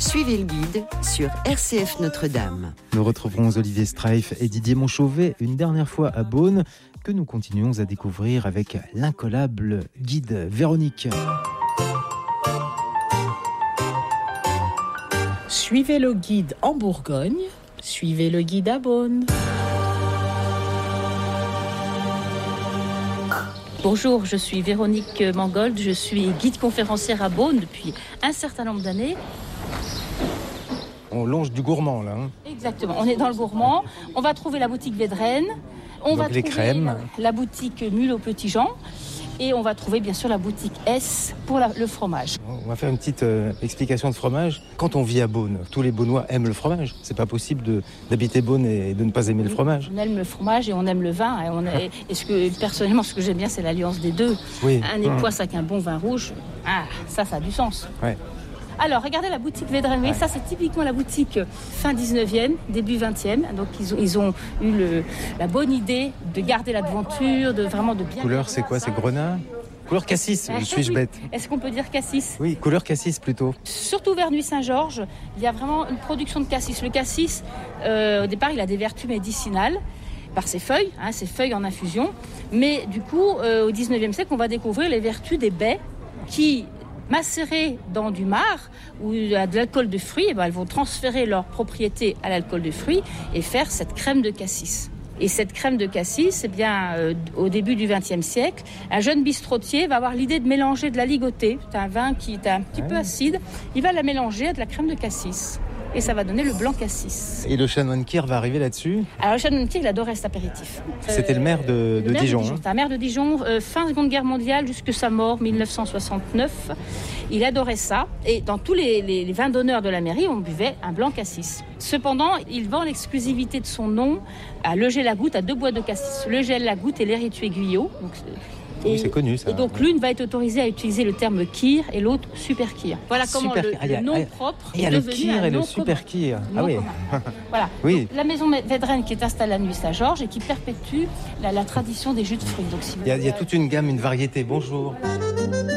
Suivez le guide sur RCF Notre-Dame. Nous retrouverons Olivier Streif et Didier Montchauvet une dernière fois à Beaune, que nous continuons à découvrir avec l'incollable guide Véronique. Suivez le guide en Bourgogne, suivez le guide à Beaune. Bonjour, je suis Véronique Mangold, je suis guide conférencière à Beaune depuis un certain nombre d'années. On longe du gourmand là. Exactement, on est dans le gourmand. On va trouver la boutique Védrenne. On Donc va les trouver crèmes. la boutique Mule au Petit Jean. Et on va trouver bien sûr la boutique S pour le fromage. On va faire une petite explication de fromage. Quand on vit à Beaune, tous les Beaunois aiment le fromage. C'est pas possible d'habiter Beaune et de ne pas aimer le fromage. On aime le fromage et on aime le vin. Personnellement, ce que j'aime bien, c'est l'alliance des deux. Oui. Un époisse avec un bon vin rouge, ça a du sens. Ouais. Alors, regardez la boutique Védrenne. Oui, ça, c'est typiquement la boutique fin 19e, début 20e. Donc, ils ont eu la bonne idée de garder la devanture, de bien... Couleur, c'est quoi? C'est grenat? Couleur cassis, suis-je bête? Est-ce qu'on peut dire cassis? Oui, couleur cassis plutôt. Surtout vers Nuit-Saint-Georges, il y a vraiment une production de cassis. Le cassis, au départ, il a des vertus médicinales par ses feuilles en infusion. Mais du coup, au 19e siècle, on va découvrir les vertus des baies qui... macérées dans du marc ou de l'alcool de fruits, elles vont transférer leurs propriétés à l'alcool de fruits et faire cette crème de cassis. Et cette crème de cassis, au début du XXe siècle, un jeune bistrotier va avoir l'idée de mélanger de la ligotée. C'est un vin qui est un petit peu acide. Il va la mélanger à de la crème de cassis. Et ça va donner le blanc cassis. Et le chanoine Kir va arriver là-dessus? Alors le chanoine Kir, il adorait cet apéritif. C'était le maire de Dijon. C'était un maire de Dijon, fin Seconde Guerre mondiale jusqu'à sa mort, 1969. Il adorait ça. Et dans tous les vins d'honneur de la mairie, on buvait un blanc cassis. Cependant, il vend l'exclusivité de son nom à Legé-la-Goutte, à 2 bois de cassis. Legé-la-Goutte et l'Héritier Guyot. Oui, c'est connu ça. Et donc l'une va être autorisée à utiliser le terme Kir et l'autre Super Kir. Voilà comment le nom propre est devenu un nom commun. Il y a le Kir et le Super Kir. Ah oui. Voilà. Oui. Donc, la maison Védrenne qui est installée à Nuit-Saint-Georges et qui perpétue la tradition des jus de fruits. Donc, il y a toute une gamme, une variété. Bonjour.